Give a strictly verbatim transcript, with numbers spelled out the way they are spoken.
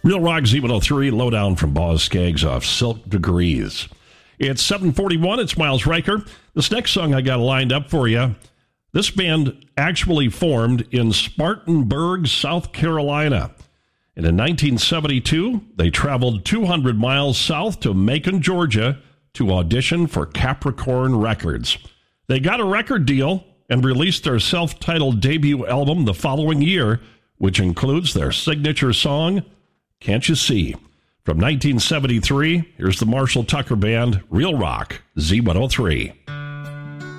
Real Rock Z one oh three, lowdown from Boz Skaggs off Silk Degrees. It's seven forty-one. It's Miles Riker. This next song I got lined up for you. This band actually formed in Spartanburg, South Carolina. And in nineteen seventy-two, they traveled two hundred miles south to Macon, Georgia, to audition for Capricorn Records. They got a record deal and released their self-titled debut album the following year, which includes their signature song, Can't You See? From nineteen seventy-three, here's the Marshall Tucker Band, Real Rock, Z one oh three.